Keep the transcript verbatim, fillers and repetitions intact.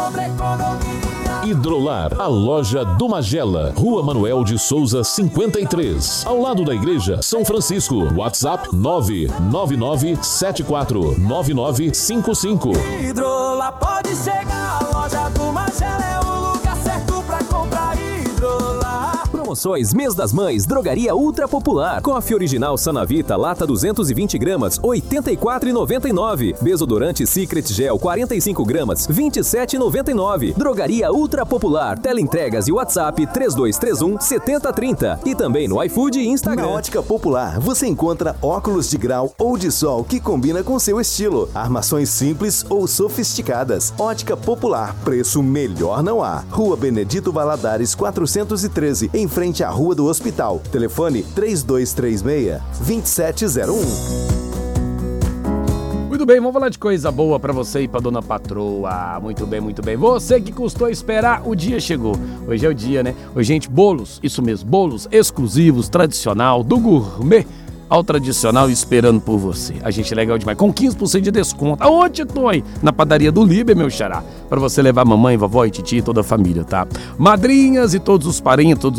sobre economia. Hidrolar, a loja do Magela, Rua Manuel de Souza cinquenta e três, ao lado da Igreja São Francisco. WhatsApp nove nove nove sete quatro nove nove cinco cinco. Hidrolar pode chegar, a loja do Magela é o lugar certo pra comprar Hidrolar. Promoções Mês das Mães, Drogaria Ultra Popular. Coffee original Sanavita, lata duzentos e vinte gramas, oitenta e quatro reais e noventa e nove centavos. Desodorante Secret Gel, quarenta e cinco gramas, vinte e sete reais e noventa e nove centavos. Drogaria Ultra Popular, teleentregas e WhatsApp três dois três um sete zero três zero. E também no iFood e Instagram. Na Ótica Popular, você encontra óculos de grau ou de sol que combina com seu estilo. Armações simples ou sofisticadas. Ótica Popular, preço melhor não há. Rua Benedito Valadares, quatrocentos e treze, em frente à Rua do Hospital. Telefone três dois três seis, dois sete zero um. Muito bem, vamos falar de coisa boa pra você e pra dona patroa. Muito bem, muito bem. Você que custou esperar, o dia chegou. Hoje é o dia, né? Hoje, gente, bolos, isso mesmo, bolos exclusivos, tradicional, do gourmet ao tradicional, esperando por você. A gente é legal demais, com quinze por cento de desconto. Aonde tô aí? Na padaria do Liber, meu xará. Pra você levar mamãe, vovó e titia e toda a família, tá? Madrinhas e todos os parentes, todos